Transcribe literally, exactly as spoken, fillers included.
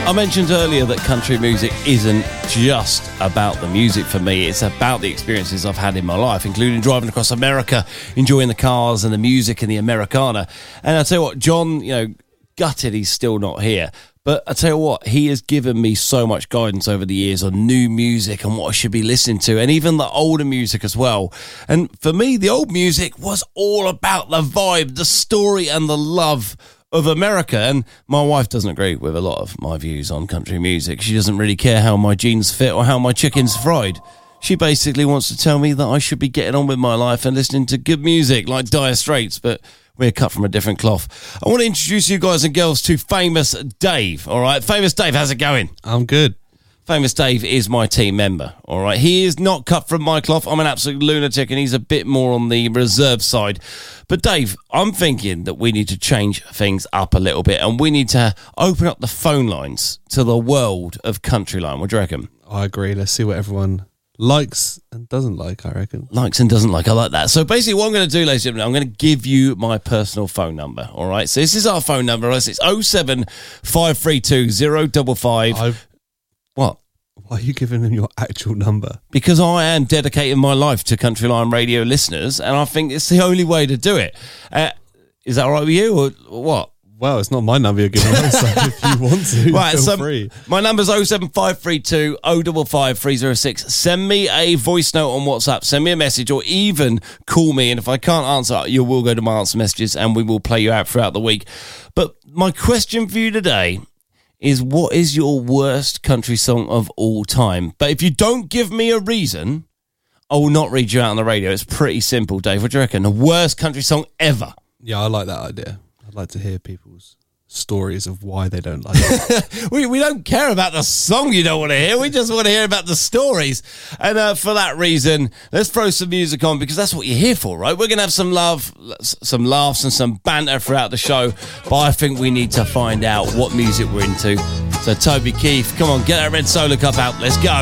I mentioned earlier that country music isn't just about the music for me. It's about the experiences I've had in my life, including driving across America, enjoying the cars and the music and the Americana. And I tell you what, John, you know, gutted he's still not here. But I tell you what, he has given me so much guidance over the years on new music and what I should be listening to, and even the older music as well. And for me, the old music was all about the vibe, the story and the love of America. And my wife doesn't agree with a lot of my views on country music. She doesn't really care how my jeans fit or how my chicken's fried. She basically wants to tell me that I should be getting on with my life and listening to good music like Dire Straits, but we're cut from a different cloth. I want to introduce you guys and girls to Famous Dave, all right? Famous Dave, how's it going? I'm good. Famous Dave is my team member, all right? He is not cut from my cloth. I'm an absolute lunatic, and he's a bit more on the reserve side. But Dave, I'm thinking that we need to change things up a little bit, and we need to open up the phone lines to the world of Countryline. What do you reckon? I agree. Let's see what everyone likes and doesn't like, I reckon. Likes and doesn't like. I like that. So basically what I'm going to do, ladies and gentlemen, I'm going to give you my personal phone number, all right? So this is our phone number. It's oh seven five three two oh five five. I've... What? Why are you giving them your actual number? Because I am dedicating my life to Countryline Radio listeners, and I think it's the only way to do it. Uh, is that all right with you, or, or what? Well, it's not my number you're giving me, so if you want to, right, feel so free. My number's oh seven five three two oh five five three oh six. Send me a voice note on WhatsApp, send me a message, or even call me, and if I can't answer, you will go to my answer messages, and we will play you out throughout the week. But my question for you today is, what is your worst country song of all time? But if you don't give me a reason, I will not read you out on the radio. It's pretty simple, Dave. What do you reckon? The worst country song ever? Yeah, I like that idea. I'd like to hear people's stories of why they don't like it. we we don't care about the song you don't want to hear. We just want to hear about the stories. And uh, for that reason, let's throw some music on, because that's what you're here for, right? We're going to have some love, some laughs and some banter throughout the show. But I think we need to find out what music we're into. So Toby Keith, come on, get that red Solar Cup out. Let's go.